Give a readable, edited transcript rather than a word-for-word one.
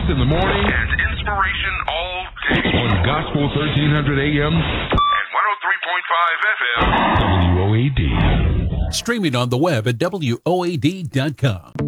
in the morning and inspiration all day. on Gospel 1300 AM And 103.5 FM. WOAD. Streaming on the web at WOAD.com.